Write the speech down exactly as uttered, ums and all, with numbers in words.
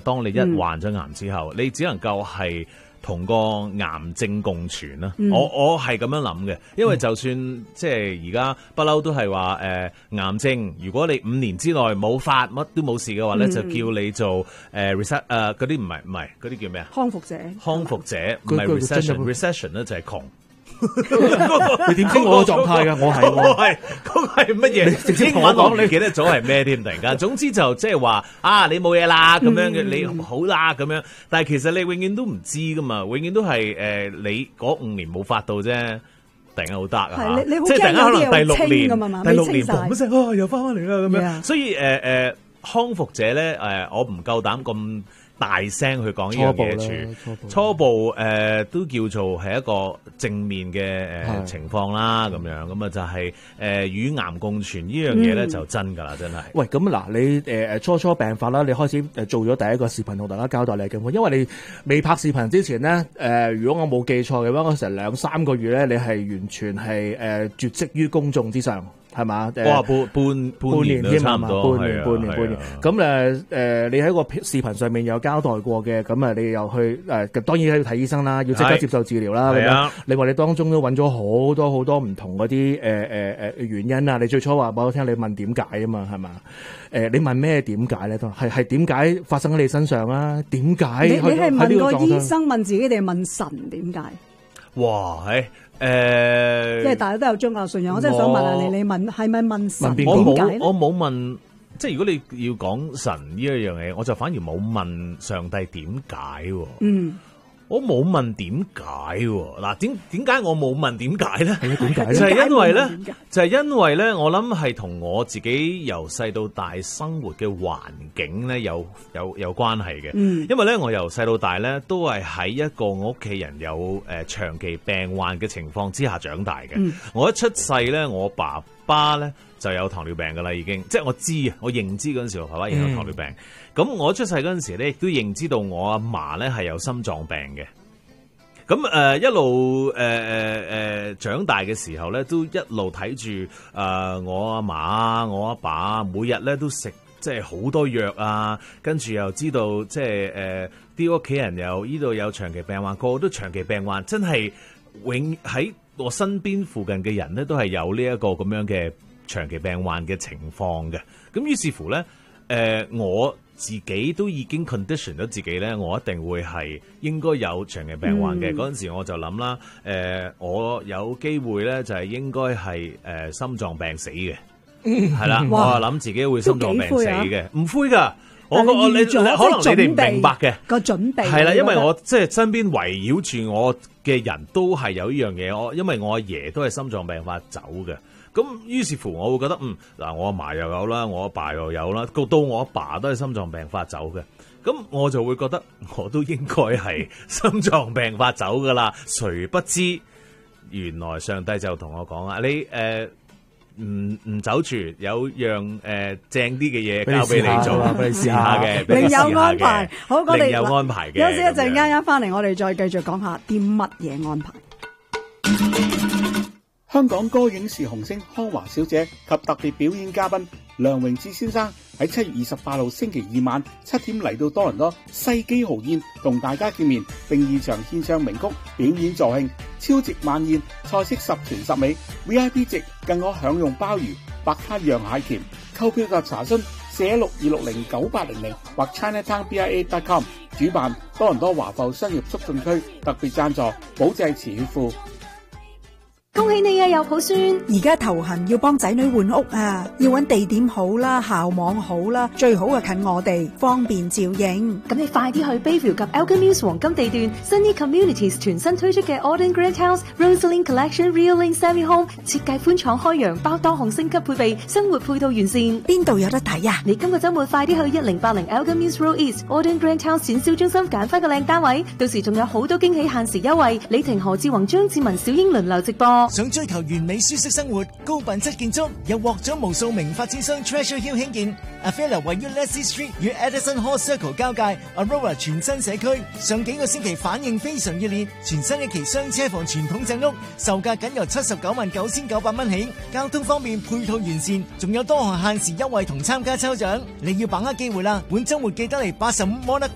當你一患咗癌之後，嗯、你只能夠係同個癌症共存啦。嗯、我我係咁樣諗嘅，因為就算、嗯、即係而家不嬲都係話誒癌症，如果你五年之內冇發乜都冇事嘅話咧，嗯、就叫你做誒 reset 誒嗰啲唔係唔係嗰啲叫咩啊？ 康復者， 康復者唔係 recession，recession 咧就係窮。 你點知我個狀態㗎？我係我係嗰個係乜嘢？英文我唔記得咗係咩添，突然間。總之就即係話啊，你冇嘢啦咁樣嘅，你好啦咁樣。但係其實你永遠都唔知噶嘛，永遠都係誒、呃、你嗰五年冇發到啫，突然間好得啊！ 即係突然間可能第六年，第六年嘣一聲啊，又翻翻嚟啦咁樣。所以誒誒、呃呃、康復者咧誒、呃，我唔夠膽咁大聲去講呢樣嘢住，初步，初步誒、呃、都叫做係一個正面嘅誒、呃、情況啦，咁樣咁啊就係誒與癌共存呢樣嘢咧就真㗎啦，真係。 喂，咁嗱你誒誒、呃、初初病發啦，你開始誒做咗第一個視頻同大家交代你嘅情況，因為你未拍視頻之前咧，誒、呃、如果我冇記錯嘅話，嗰成兩三個月咧，你係完全係誒、呃、絕跡於公眾之上。係嘛？ 哇，半半半年添差唔多， 半年半年半年。咁誒誒，你喺個視頻上面有交代過嘅，咁啊，你又去誒、呃，當然係要睇醫生啦，要即刻接受治療啦。係啊，你話你當中都揾咗好多好多唔同嗰啲誒誒誒原因啊！你最初話俾我聽，你問點解啊嘛，係嘛？誒、呃，你問咩點解咧？都係係點解發生喺你身上啊？點解？ 你你係問個醫生問自己定係問神點解？ 哇！係。誒，呃、 即係大家都有宗教信仰，我真係想問下你，你問係咪問神點解咧？ 我冇問，即係如果你要講神呢一樣嘢，我就反而冇問上帝點解。嗯。我冇問點解喎，嗱點點解我冇問點解咧？ 係啊，點解咧？ 就係因為咧，就係因為咧，我諗係同我自己由細到大生活嘅環境咧有有有關係嘅。嗯，因為咧我由細到大咧都係喺一個我屋企人有誒、呃、長期病患嘅情況之下長大嘅。嗯、我一出世咧，我爸爸咧就有糖尿病噶啦，已經即係我知啊，我認知嗰陣時候，我爸爸已經有糖尿病。咁、嗯、我出世嗰陣時咧，亦都認知到我阿嫲咧係有心臟病嘅。咁誒、呃、一路誒誒誒長大嘅時候咧，都一路睇住誒我阿嫲、我阿爸，每日咧都食即係好多藥啊，跟住又知道即係誒啲屋企人又呢度有長期病患，個個都長期病患，真係永喺我身邊附近嘅人咧，都係有呢一個咁樣嘅長期病患嘅情況嘅。咁於是乎咧，誒、呃、我自己都已經 condition 咗自己咧，我一定會係應該有長期病患嘅。嗰陣、嗯、時我就諗啦，誒、呃、我有機會咧就係應該係誒、呃、心臟病死嘅，係啦、嗯，我啊諗自己會心臟病死嘅，唔灰㗎。我我你可能你哋唔明白嘅個準備係啦，因為我即係身邊圍繞住我嘅人都係有呢樣嘢。我因為我阿爺都係心臟病發走嘅，咁於是乎我會覺得嗯嗱，我阿嫲又有啦，我阿爸又有啦，到我阿爸都係心臟病發走嘅，咁我就會覺得我都應該係心臟病發走噶啦。誰不知原來上帝就同我講啊，你誒。呃唔唔走住，有樣誒、呃、正啲嘅嘢交俾你做，俾你試下嘅， 另有安排。好，我哋有安排嘅。 休息一陣間，啱翻嚟，我哋再繼續講下啲乜嘢安排。 香港歌影視紅星康華小姐及特別表演嘉賓梁榮志先生喺七月二十八號星期二晚七點嚟到多倫多世紀豪宴同大家見面，並現場獻唱名曲表演助興，超值晚宴，菜式十全十美 ，V I P 席更可享用鮑魚、白蝦洋蟹鉗。購票及查詢四一六二六零九八零零或 chinatown b i a dot com。主辦多倫多華埠商業促進區，特別贊助保濟慈血庫。 恭喜你啊，有抱孫！ 而家頭痕要幫仔女換屋啊，要揾地點好啦，校網好啦，最好啊近我哋，方便照應。 咁你快啲去 Bayview 及 Elgin Mills 黃金地段 Sunny Communities 全新推出嘅 Auden Grand House Rosalind Collection Real Link Semi Home， 設計寬敞開揚，包多項升級配備，生活配套完善。 邊度有得睇啊？ 你今個週末快啲去一零八零 Elgin Mills Road East Auden Grand House 展銷中心揀翻個靚單位，到時仲有好多驚喜限時優惠。李婷、何志宏、張志文、小英輪流直播。 想追求完美舒適生活、高品質建築，又獲咗無數名發展商 Treasure Hill 興建 Avila 位於 Leslie Street 與 Edison Hall Circle 交界 Aurora 全新社區，上幾個星期反應非常熱烈。全新一期雙車房傳統鎮屋，售價僅由七十九萬九千九百蚊起，交通方面配套完善，仲有多項限時優惠同參加抽獎。你要把握機會啦！本週末記得嚟八十五 Monarch